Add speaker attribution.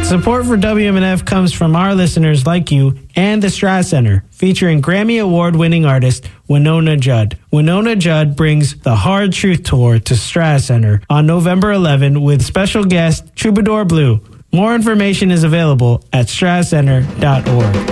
Speaker 1: Support for WMNF comes from our listeners like you and the Straz Center, featuring Grammy Award-winning artist Winona Judd. Winona Judd brings the Hard Truth Tour to Straz Center on November 11 with special guest Troubadour Blue. More information is available at strazcenter.org.